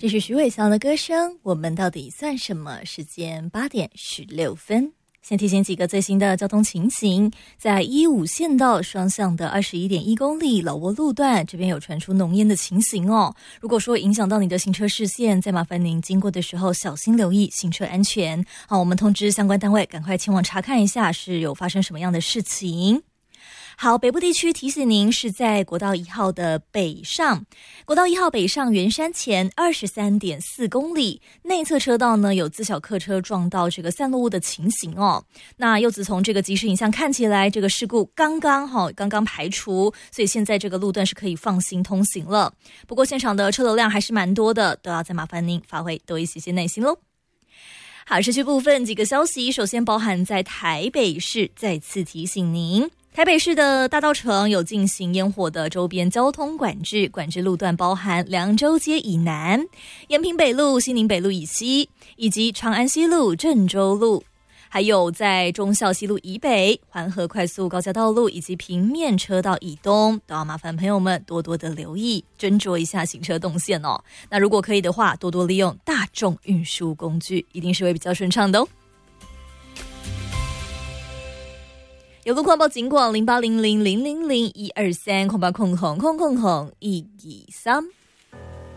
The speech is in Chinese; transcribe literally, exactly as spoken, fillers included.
这是徐伟翔的歌声，我们到底算什么？时间八点十六分。先提醒几个最新的交通情形，在一五县道双向的 二十一点一公里老挝路段，这边有传出浓烟的情形哦。如果说影响到你的行车视线，再麻烦您经过的时候小心留意行车安全。好，我们通知相关单位赶快前往查看一下是有发生什么样的事情。好，北部地区提醒您是在国道一号的北上，国道一号北上圆山前 二十三点四公里，内侧车道呢有自小客车撞到这个散落物的情形哦。那柚子从这个即时影像看起来，这个事故刚刚好刚刚排除，所以现在这个路段是可以放心通行了。不过现场的车流量还是蛮多的，都要再麻烦您发挥多一些些耐心咯。好，市区部分几个消息，首先包含在台北市，再次提醒您。台北市的大稻埕有进行烟火的周边交通管制，管制路段包含凉州街以南、延平北路、西宁北路以西，以及长安西路、郑州路，还有在忠孝西路以北、环河快速高架道路以及平面车道以东，都要麻烦朋友们多多的留意，斟酌一下行车动线哦。那如果可以的话，多多利用大众运输工具，一定是会比较顺畅的哦。有路况报警广零八零零零零零一二三空八空空空空空一二三。